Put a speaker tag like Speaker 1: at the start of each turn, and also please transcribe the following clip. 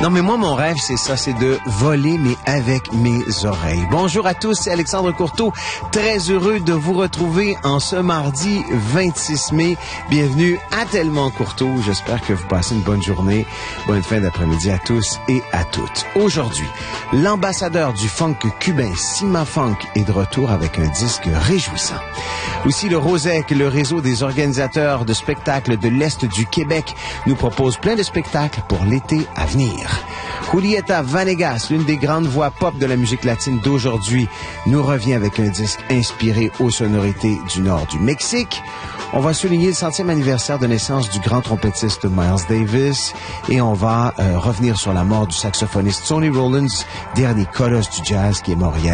Speaker 1: Non, mais moi, mon rêve, c'est ça, c'est de voler, mais avec mes oreilles. Bonjour à tous, c'est Alexandre Courteau. Très heureux de vous retrouver en ce mardi 26 mai. Bienvenue à Tellement Courteau. J'espère que vous passez une bonne journée. Bonne fin d'après-midi à tous et à toutes. Aujourd'hui, l'ambassadeur du funk cubain, Cima Funk, est de retour avec un disque réjouissant. Aussi, le Rosec, le réseau des organisateurs de spectacles de l'Est du Québec, nous propose plein de spectacles pour l'été à venir. Julieta Venegas, l'une des grandes voix pop de la musique latine d'aujourd'hui, nous revient avec un disque inspiré aux sonorités du nord du Mexique. On va souligner le 100e anniversaire de naissance du grand trompettiste Miles Davis et on va revenir sur la mort du saxophoniste Sonny Rollins, dernier colosse du jazz qui est mort hier.